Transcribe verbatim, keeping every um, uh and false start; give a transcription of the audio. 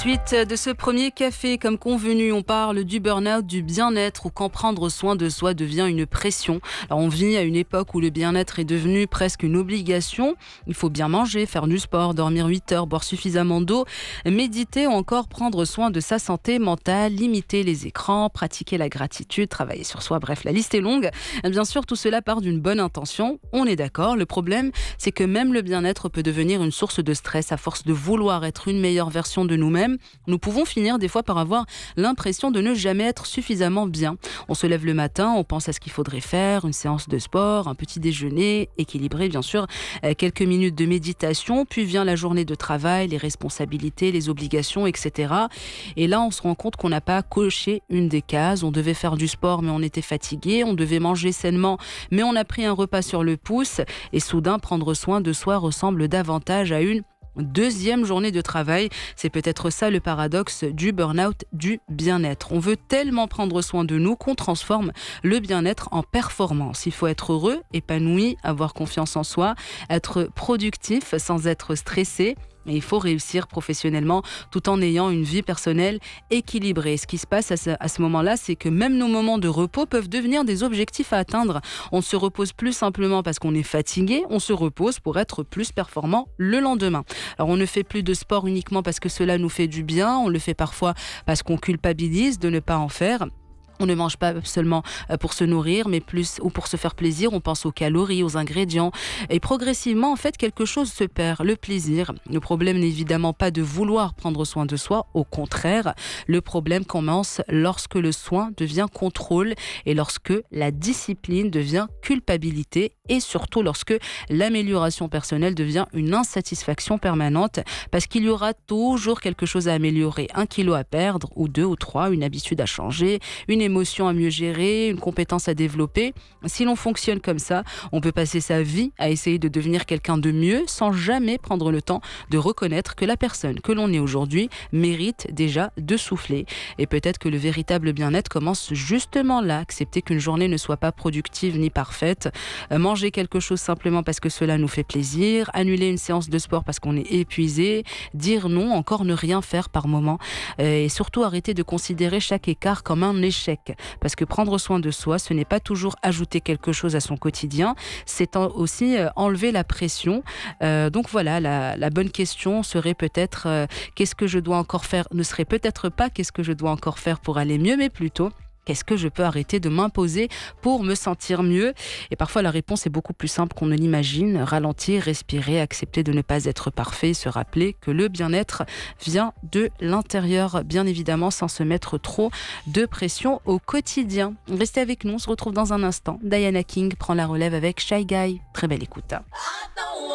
Suite de ce premier café, comme convenu, on parle du burn-out, du bien-être, ou quand prendre soin de soi devient une pression. Alors on vit à une époque où le bien-être est devenu presque une obligation. Il faut bien manger, faire du sport, dormir huit heures, boire suffisamment d'eau, méditer ou encore prendre soin de sa santé mentale, limiter les écrans, pratiquer la gratitude, travailler sur soi. Bref, la liste est longue. Bien sûr, tout cela part d'une bonne intention. On est d'accord. Le problème, c'est que même le bien-être peut devenir une source de stress à force de vouloir être une meilleure version de nous-mêmes. Nous pouvons finir des fois par avoir l'impression de ne jamais être suffisamment bien. On se lève le matin, on pense à ce qu'il faudrait faire, une séance de sport, un petit déjeuner équilibré bien sûr, quelques minutes de méditation, puis vient la journée de travail, les responsabilités, les obligations, et cetera. Et là, on se rend compte qu'on n'a pas coché une des cases. On devait faire du sport, mais on était fatigué. On devait manger sainement, mais on a pris un repas sur le pouce. Et soudain, prendre soin de soi ressemble davantage à une deuxième journée de travail. C'est peut-être ça le paradoxe du burn-out, du bien-être. On veut tellement prendre soin de nous qu'on transforme le bien-être en performance. Il faut être heureux, épanoui, avoir confiance en soi, être productif sans être stressé. Et il faut réussir professionnellement tout en ayant une vie personnelle équilibrée. Ce qui se passe à ce, à ce moment-là, c'est que même nos moments de repos peuvent devenir des objectifs à atteindre. On ne se repose plus simplement parce qu'on est fatigué, on se repose pour être plus performant le lendemain. Alors on ne fait plus de sport uniquement parce que cela nous fait du bien, on le fait parfois parce qu'on culpabilise de ne pas en faire. On ne mange pas seulement pour se nourrir, mais plus ou pour se faire plaisir. On pense aux calories, aux ingrédients. Et progressivement, en fait, quelque chose se perd, le plaisir. Le problème n'est évidemment pas de vouloir prendre soin de soi. Au contraire, le problème commence lorsque le soin devient contrôle et lorsque la discipline devient culpabilité et surtout lorsque l'amélioration personnelle devient une insatisfaction permanente parce qu'il y aura toujours quelque chose à améliorer. Un kilo à perdre ou deux ou trois, une habitude à changer, une émotion à mieux gérer, une compétence à développer. Si l'on fonctionne comme ça, on peut passer sa vie à essayer de devenir quelqu'un de mieux sans jamais prendre le temps de reconnaître que la personne que l'on est aujourd'hui mérite déjà de souffler. Et peut-être que le véritable bien-être commence justement là, accepter qu'une journée ne soit pas productive ni parfaite, euh, manger quelque chose simplement parce que cela nous fait plaisir, annuler une séance de sport parce qu'on est épuisé, dire non, encore ne rien faire par moment, euh, et surtout arrêter de considérer chaque écart comme un échec. Parce que prendre soin de soi, ce n'est pas toujours ajouter quelque chose à son quotidien, c'est aussi enlever la pression. Euh, donc voilà, la, la bonne question serait peut-être euh, qu'est-ce que je dois encore faire, ne serait peut-être pas qu'est-ce que je dois encore faire pour aller mieux, mais plutôt qu'est-ce que je peux arrêter de m'imposer pour me sentir mieux? Et parfois, la réponse est beaucoup plus simple qu'on ne l'imagine. Ralentir, respirer, accepter de ne pas être parfait, se rappeler que le bien-être vient de l'intérieur, bien évidemment, sans se mettre trop de pression au quotidien. Restez avec nous, on se retrouve dans un instant. Diana King prend la relève avec Shy Guy. Très belle écoute.